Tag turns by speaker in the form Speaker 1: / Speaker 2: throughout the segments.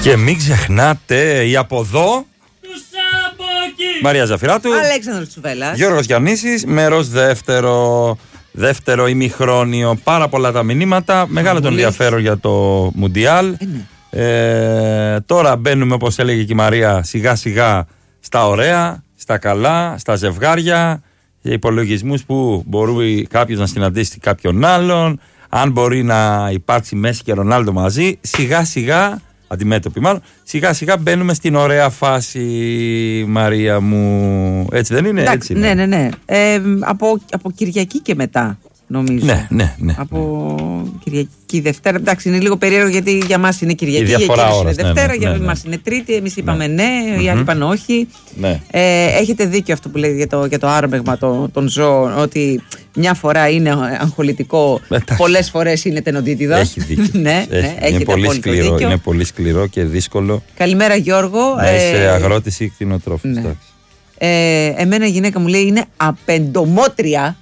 Speaker 1: Και μην ξεχνάτε η από εδώ Μαρία Ζαφυράτου,
Speaker 2: Αλέξανδρος Τσουβέλλας,
Speaker 1: Γιώργος Γιαννήσης, μέρος δεύτερο ημιχρόνιο. Πάρα πολλά τα μηνύματα, μεγάλο το ενδιαφέρον για το Μουντιάλ. Τώρα μπαίνουμε, όπως έλεγε και η Μαρία, σιγά σιγά στα ωραία, στα καλά, στα ζευγάρια, για υπολογισμούς που μπορεί κάποιος να συναντήσει κάποιον άλλον, αν μπορεί να υπάρξει Μέση και Ρονάλντο μαζί, σιγά σιγά, αντιμέτωποι μάλλον, σιγά σιγά μπαίνουμε στην ωραία φάση, Μαρία μου. Έτσι δεν είναι?
Speaker 2: Εντάξει,
Speaker 1: έτσι είναι.
Speaker 2: ναι. Από Κυριακή και μετά, νομίζω.
Speaker 1: Ναι.
Speaker 2: Από Κυριακή Δευτέρα. Εντάξει, είναι λίγο περίεργο γιατί για μας είναι Κυριακή, για εκείνους είναι Δευτέρα, για μας είναι Τρίτη. Εμείς είπαμε ναι, οι άλλοι είπαν όχι.
Speaker 1: Ναι.
Speaker 2: Έχετε δίκιο αυτό που λέτε για το άρμεγμα των ζώων, ότι μια φορά είναι αγχολητικό, πολλές φορές είναι τενοντίτιδα.
Speaker 1: Έχει δίκιο.
Speaker 2: Ναι,
Speaker 1: είναι πολύ σκληρό,
Speaker 2: δίκιο.
Speaker 1: είναι πολύ σκληρό και δύσκολο.
Speaker 2: Καλημέρα, Γιώργο.
Speaker 1: Να είσαι αγρότης ή κτηνοτρόφος.
Speaker 2: Ναι. Εμένα η γυναίκα μου λέει είναι απεντομότρια.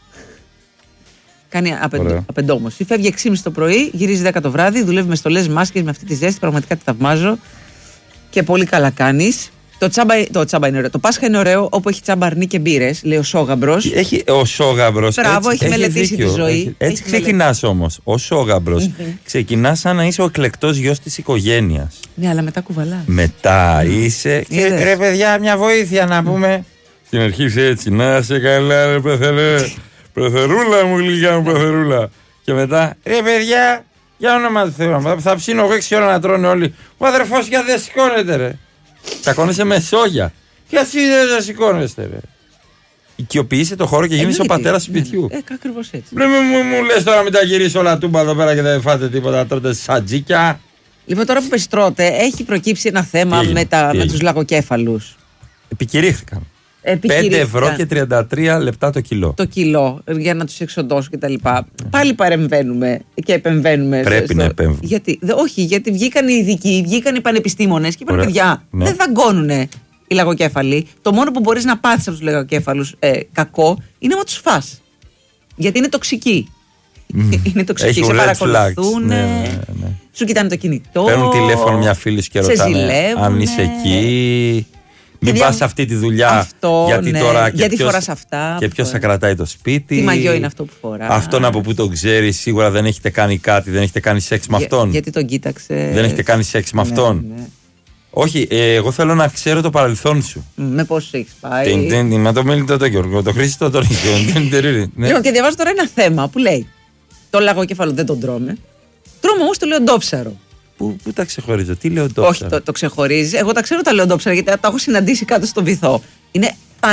Speaker 2: Κάνει απεντόμωση. Φεύγει 6.30 το πρωί, γυρίζει 10 το βράδυ, δουλεύει με στολές, μάσκες, με αυτή τη ζέστη. Πραγματικά τη θαυμάζω. Και πολύ καλά κάνεις. Το τσάμπα είναι ωραίο. Το Πάσχα είναι ωραίο, όπου έχει τσαμπαρνί και μπύρες, λέει ο Σόγαμπρος.
Speaker 1: Έχει ο Σόγαμπρος.
Speaker 2: Μπράβο, έχει μελετήσει
Speaker 1: δίκιο.
Speaker 2: τη ζωή.
Speaker 1: Έτσι ξεκινάς όμως. Ο Σόγαμπρος. Ξεκινάς σαν να είσαι ο εκλεκτός γιος της οικογένειας.
Speaker 2: Ναι, αλλά μετά κουβαλάς.
Speaker 1: Μετά είσαι. Ρε παιδιά, μια βοήθεια να πούμε. Στην αρχή είσαι έτσι. Να σε καλά, ρε Πεθερούλα μου, γλυκιά μου πεθερούλα. Και μετά, ρε παιδιά, για όνομα του Θεού, θα ψήνω εγώ 6 ώρα να τρώνε όλοι. Ο αδερφός για δεν σηκώνεται, ρε. Τσακώνεσαι με σόγια. Και εσύ δεν σηκώνεστε, ρε. Οικειοποιείσαι το χώρο και γίνεις ο πατέρας του σπιτιού.
Speaker 2: Ακριβώς έτσι.
Speaker 1: Μου λες τώρα μην τα γυρίσει όλα τούμπα εδώ πέρα και δεν φάτε τίποτα, τρώτε σατζίκια.
Speaker 2: Λοιπόν, τώρα που πες τρώτε, έχει προκύψει ένα θέμα με τους λαγοκέφαλους.
Speaker 1: Επικηρύχθηκαν. 5 ευρώ και 33 λεπτά το κιλό.
Speaker 2: Το κιλό, για να τους εξοντώσω κτλ. Πάλι παρεμβαίνουμε και επεμβαίνουμε.
Speaker 1: Πρέπει να επέμβουμε.
Speaker 2: Όχι, γιατί βγήκαν οι ειδικοί, βγήκαν οι πανεπιστήμονες και είπαν: παιδιά, δεν δαγκώνουν οι λαγοκέφαλοι. Το μόνο που μπορείς να πάθεις από τους λαγοκέφαλους κακό είναι άμα τους φας. Γιατί είναι τοξικοί. Είναι τοξικοί. Σε παρακολουθούν. Σου κοιτάνε το κινητό.
Speaker 1: Παίρνουν τηλέφωνο μια φίλη και ρωτάνε αν είσαι εκεί. Μην πας σε αυτή τη δουλειά.
Speaker 2: Αυτό,
Speaker 1: γιατί τώρα
Speaker 2: γιατί φοράς αυτά.
Speaker 1: Και ποιος θα κρατάει το σπίτι.
Speaker 2: Τι μαγιό είναι αυτό που φορά.
Speaker 1: Αυτόν από πού τον ξέρει, σίγουρα δεν έχετε κάνει κάτι, δεν έχετε κάνει σεξ με αυτόν.
Speaker 2: Γιατί τον κοίταξε.
Speaker 1: Δεν έχετε κάνει σεξ με αυτόν.
Speaker 2: Ναι.
Speaker 1: Όχι, εγώ θέλω να ξέρω το παρελθόν σου.
Speaker 2: Με πόσους έχεις πάει.
Speaker 1: Με το Μέλιτο τον Γιώργο, το Χρήστο τον Νίκο.
Speaker 2: Λοιπόν, και διαβάζω τώρα ένα θέμα που λέει: το λαγοκέφαλο δεν τον τρώμε. Τρώμε όμως το λεοντόψαρο.
Speaker 1: Πού τα ξεχωρίζω, τι λεοντόψαρο.
Speaker 2: Όχι, το ξεχωρίζει. Εγώ τα ξέρω τα λεοντόψαρα γιατί τα έχω συναντήσει κάτω στον βυθό. Είναι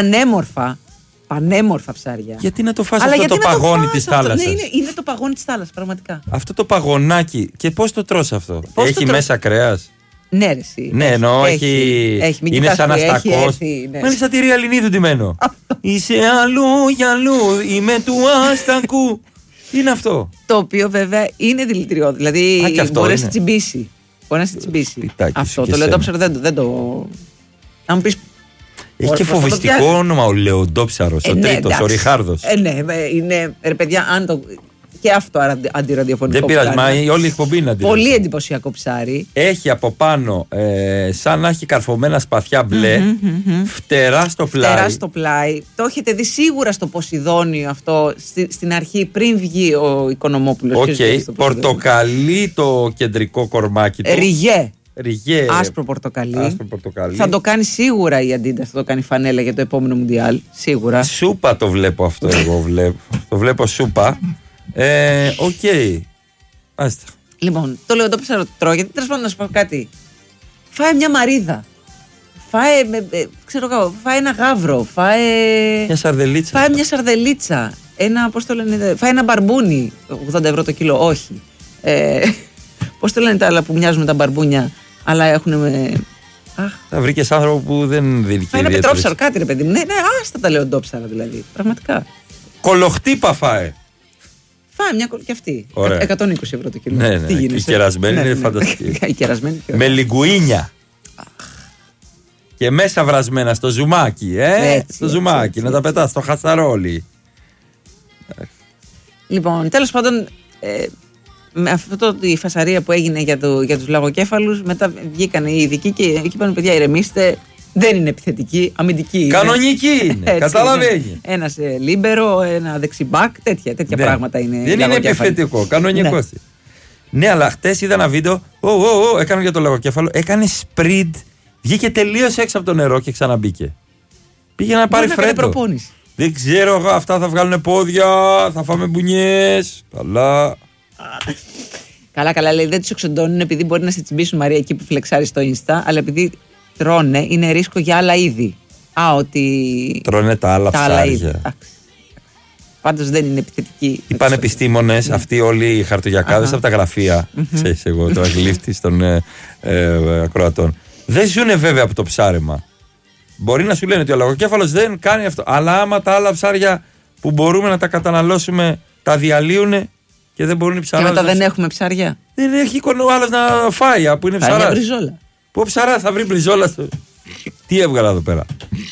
Speaker 2: πανέμορφα ψάρια.
Speaker 1: Γιατί να το φας αυτό το παγόνι της θάλασσας.
Speaker 2: Ναι, είναι το παγόνι της θάλασσας, πραγματικά.
Speaker 1: Αυτό το παγωνάκι, και πώς το τρως αυτό. Έχει μέσα κρέας.
Speaker 2: Ναι, ρε, εσύ.
Speaker 1: Ναι, εννοώ έχει. Είναι σαν αστακός. Μα είναι σαν τη Ρία Λινίδου ντυμένο. Είσαι αλλού, είμαι του αστακού. Είναι αυτό.
Speaker 2: Το οποίο βέβαια είναι δηλητηριώδη. Δηλαδή μπορεί να σε τσιμπήσει. Αυτό το λεοντόψαρο δεν το. Αν μου πεις.
Speaker 1: Έχει και φοβιστικό όνομα ο λεοντόψαρος, ο τρίτος, ο Ριχάρδος.
Speaker 2: Ναι, είναι. Ρε παιδιά, αν το. Και αυτό αντιραδιοφωνικό.
Speaker 1: Δεν πειράζει, μα όλη η εκπομπή είναι αντιραδιοφωνικό.
Speaker 2: Πολύ εντυπωσιακό ψάρι.
Speaker 1: Έχει από πάνω, σαν να έχει καρφωμένα σπαθιά μπλε, φτερά στο πλάι.
Speaker 2: Το έχετε δει σίγουρα στο Ποσειδόνιο αυτό στην αρχή, πριν βγει ο Οικονομόπουλος.
Speaker 1: Πορτοκαλί το κεντρικό κορμάκι του. Ριγέ.
Speaker 2: Άσπρο πορτοκαλί. Θα το κάνει σίγουρα η Adidas, θα το κάνει φανέλα για το επόμενο Μουντιάλ. Σίγουρα.
Speaker 1: Σούπα το βλέπω αυτό εγώ. Το βλέπω σούπα. Οκ. Άστα.
Speaker 2: Λοιπόν, το λέω το ψάρο τρώω, γιατί τέλος πάντων να σου πω κάτι. Φάε μια μαρίδα. Φάε ένα γάβρο.
Speaker 1: Μια σαρδελίτσα.
Speaker 2: Φάε μια σαρδελίτσα. Φάε ένα μπαρμπούνι. 80 ευρώ το κιλό, όχι. Πώς το λένε τα άλλα που μοιάζουν με τα μπαρμπούνια, αλλά έχουν.
Speaker 1: Θα βρήκες άνθρωπο που δεν δίνει.
Speaker 2: Φάε ένα πετρόψαρο, κάτι ρε παιδί μου. Ναι, άστα τα λεοντόψαρα δηλαδή. Πραγματικά.
Speaker 1: Κολοχτύπα φάε.
Speaker 2: Φάε μια και αυτή. 120 ευρώ το κιλό.
Speaker 1: Ναι, η κερασμένη είναι φανταστική. Με λιγκουίνια. Και μέσα βρασμένα στο ζουμάκι, στο ζουμάκι, να τα πετάς στο χασαρόλι.
Speaker 2: Λοιπόν, τέλος πάντων, με αυτό η φασαρία που έγινε για τους λαγοκέφαλους, μετά βγήκαν οι ειδικοί και εκεί είπαν: παιδιά, ηρεμήστε. Δεν είναι επιθετική, αμυντική είναι.
Speaker 1: Κανονική είναι. Καταλαβαίνει.
Speaker 2: Ένας λίμπερο, ένα δεξιμπάκ, τέτοια πράγματα είναι.
Speaker 1: Δεν είναι επιθετικό, κανονικό. Ναι, αλλά χτες είδα ένα βίντεο. Έκανε για το λαγοκέφαλο. Έκανε sprint. Βγήκε τελείως έξω από το νερό και ξαναμπήκε. Πήγε να πάρει φρέντο. Δεν ξέρω εγώ, αυτά θα βγάλουν πόδια, θα φάμε μπουνιές.
Speaker 2: Καλά, λέει, δεν τους εξοντώνουν επειδή μπορεί να σε τσιμπήσουν, Μαρία, εκεί που φλεξάρει στο Insta, αλλά επειδή τρώνε, είναι ρίσκο για άλλα είδη. Ότι.
Speaker 1: Τρώνε τα άλλα ψάρια.
Speaker 2: Πάντως δεν είναι επιθετική.
Speaker 1: Οι πανεπιστήμονες, αυτοί όλοι οι χαρτογιακάδες από τα γραφεία, ξέρεις εγώ, το αγλίφτης των ακροατών, δεν ζουνε βέβαια από το ψάρεμα. Μπορεί να σου λένε ότι ο λαγοκέφαλος δεν κάνει αυτό. Αλλά άμα τα άλλα ψάρια που μπορούμε να τα καταναλώσουμε τα διαλύουν και δεν μπορούν οι ψαράδες.
Speaker 2: Και μετά δεν έχουμε ψάρια.
Speaker 1: Δεν έχει εικόνα ο άλλος να φάει που είναι ψαράς.
Speaker 2: Μπριζόλα.
Speaker 1: Πού ψαρά θα βρει μπριζόλα στο. Τι έβγαλα εδώ πέρα.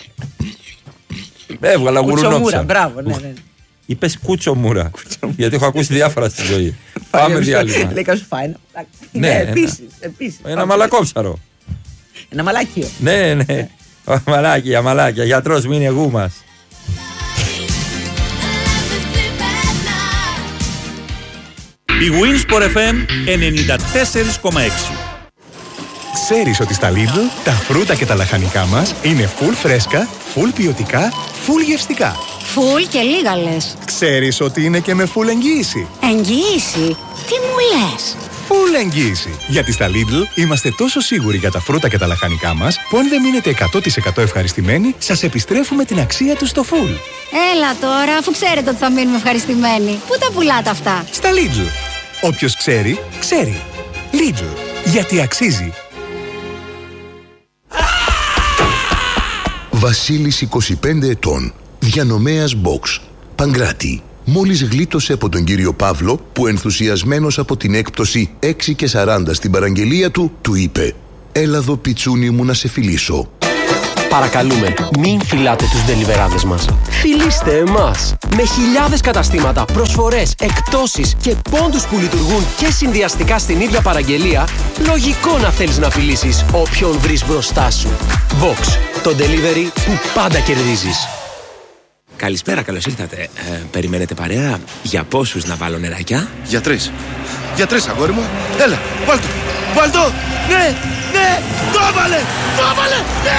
Speaker 1: Έβγαλα γουρουνόψα.
Speaker 2: Μπράβο, ναι.
Speaker 1: Είπες κούτσομούρα. Γιατί έχω ακούσει διάφορα στη ζωή. Πάμε διάλειμμα.
Speaker 2: Λέει σου φάει.
Speaker 1: Ναι,
Speaker 2: επίσης.
Speaker 1: Ένα μαλακόψαρο.
Speaker 2: Ένα μαλάκιο.
Speaker 1: Ναι. Μαλάκια. Γιατρός, μην είναι γου μας.
Speaker 3: Η Winsport FM 94,6.
Speaker 4: Ξέρεις ότι στα Lidl τα φρούτα και τα λαχανικά μας είναι full φρέσκα, full ποιοτικά, full γευστικά.
Speaker 5: Full και λίγα λες.
Speaker 4: Ξέρεις ότι είναι και με full εγγύηση.
Speaker 5: Εγγύηση? Τι μου λες?
Speaker 4: Full εγγύηση. Γιατί στα Lidl είμαστε τόσο σίγουροι για τα φρούτα και τα λαχανικά μας που αν δεν μείνετε 100% ευχαριστημένοι, σας επιστρέφουμε την αξία του στο full.
Speaker 5: Έλα τώρα, αφού ξέρετε ότι θα μείνουμε ευχαριστημένοι. Πού τα πουλάτε αυτά?
Speaker 4: Στα Lidl. Όποιος ξέρει, ξέρει. Lidl. Γιατί αξίζει.
Speaker 6: Βασίλης 25 ετών, διανομέας box, Παγκράτη. Μόλις γλίτωσε από τον κύριο Παύλο που ενθουσιασμένος από την έκπτωση 6 και 40 στην παραγγελία του, του είπε «Έλα εδώ πιτσούνι μου να σε φιλήσω».
Speaker 7: Παρακαλούμε, μην φυλάτε τους ντελιβεράδες μας. Φιλήστε εμάς. Με χιλιάδες καταστήματα, προσφορές, εκπτώσεις και πόντους που λειτουργούν και συνδυαστικά στην ίδια παραγγελία, λογικό να θέλεις να φιλήσεις όποιον βρεις μπροστά σου. Vox, το delivery που πάντα κερδίζεις.
Speaker 8: Καλησπέρα, καλώς ήρθατε. Περιμένετε παρέα? Για πόσους να βάλω νεράκια?
Speaker 9: Για τρεις. Για τρεις, αγόρι μου. Έλα, βάλ' το. Ναι, το έβαλε, ναι!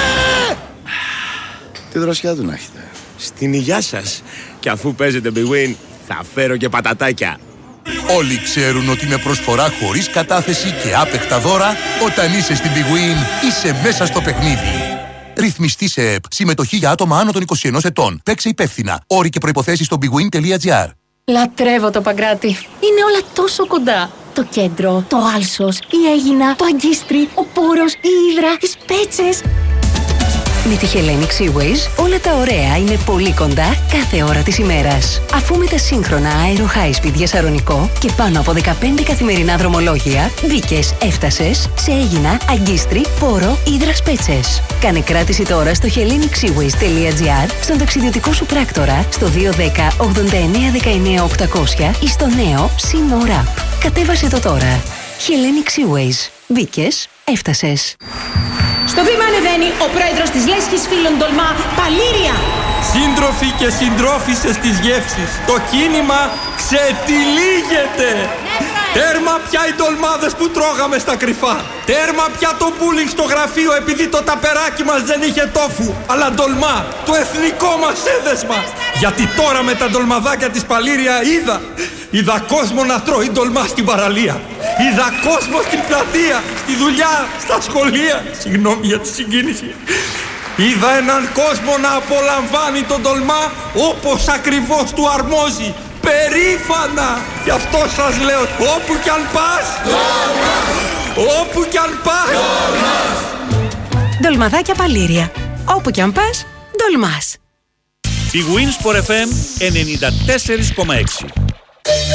Speaker 9: Τι δροσιά του να έχετε.
Speaker 8: Στην υγειά σας. Και αφού παίζετε Big Win, θα φέρω και πατατάκια.
Speaker 6: Όλοι ξέρουν ότι με προσφορά χωρίς κατάθεση και άπεχτα δώρα, όταν είσαι στην Big Win, είσαι μέσα στο παιχνίδι. Ρυθμιστή σε ΕΠ. Συμμετοχή για άτομα άνω των 21 ετών. Παίξε υπεύθυνα. Όροι και προϋποθέσεις στο bigwin.gr.
Speaker 5: Λατρεύω το Παγκράτη. Είναι όλα τόσο κοντά. Το κέντρο, το Άλσος, η Αίγινα, το Αγκίστρι, ο Πόρος, η Ύδρα, οι Σπέτσες.
Speaker 10: Με τη Hellenic Seaways όλα τα ωραία είναι πολύ κοντά κάθε ώρα της ημέρας. Αφού με τα σύγχρονα Aero High Speed για Σαρονικό και πάνω από 15 καθημερινά δρομολόγια, μπήκες, έφτασες σε Αίγινα, Αγκίστρι, Πόρο, Ύδρα, Σπέτσες. Κάνε κράτηση τώρα στο hellenic-seaways.gr, στον ταξιδιωτικό σου πράκτορα, στο 210 89 19 800 ή στο νέο Sino Rap. Κατέβασε το τώρα. Hellenic Seaways. Μπήκες, έφτασες.
Speaker 11: Στο βήμα ανεβαίνει ο πρόεδρος της Λέσχης Φίλων Ντολμά, Παλήρια.
Speaker 1: Σύντροφοι και συντρόφισσες της γεύσης, το κίνημα ξετυλίγεται. Τέρμα πια οι ντολμάδες που τρώγαμε στα κρυφά. Τέρμα πια το μπούλινγκ στο γραφείο επειδή το ταπεράκι μας δεν είχε τόφου. Αλλά ντολμά, το εθνικό μας έδεσμα. Γιατί τώρα με τα ντολμαδάκια της Παλήρια είδα κόσμο να τρώει ντολμά στην παραλία. Είδα κόσμο στην πλατεία, στη δουλειά, στα σχολεία. Συγγνώμη για τη συγκίνηση. Είδα έναν κόσμο να απολαμβάνει τον ντολμά όπως ακριβώς του αρμόζει. Περήφανα! Γι' αυτό σας λέω, όπου κι αν πας, όπου κι αν πας.
Speaker 10: Ντολμαδάκια Παλήρια. Όπου κι αν πας, ντολμάς.
Speaker 3: Η Winsport FM 94,6.